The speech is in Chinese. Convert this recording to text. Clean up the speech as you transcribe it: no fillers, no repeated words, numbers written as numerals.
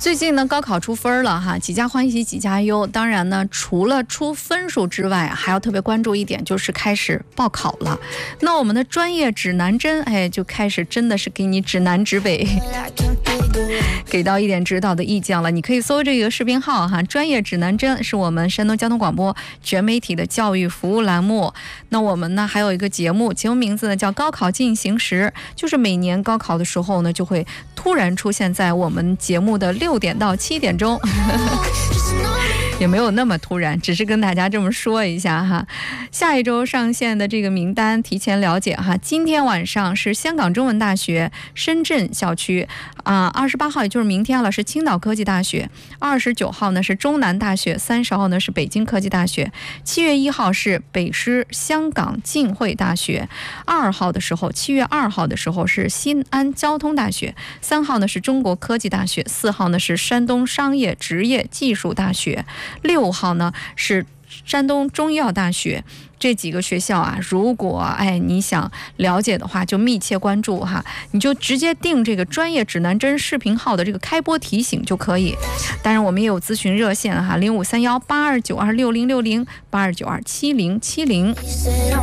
最近呢，高考出分了哈，几家欢喜几家忧。当然呢，除了出分数之外，还要特别关注一点，就是开始报考了。那我们的专业指南针，就开始真的是给你指南指北，给到一点指导的意见了。你可以搜这个视频号哈，专业指南针是我们山东交通广播全媒体的教育服务栏目。那我们呢还有一个节目名字呢叫高考进行时，就是每年高考的时候呢，就会突然出现在我们节目的6点到7点钟。也没有那么突然，只是跟大家这么说一下哈。下一周上线的这个名单提前了解哈。今天晚上是香港中文大学深圳校区，28号也就是明天了是青岛科技大学，29号呢是中南大学，30号呢是北京科技大学，7月1号是北师香港浸会大学，7月2号的时候是新安交通大学，3号呢是中国科技大学，4号呢是山东商业职业技术大学，6号呢是山东中医药大学。这几个学校啊，如果你想了解的话，就密切关注哈，你就直接定这个专业指南针视频号的这个开播提醒就可以。当然我们也有咨询热线哈，053182926060，82927070。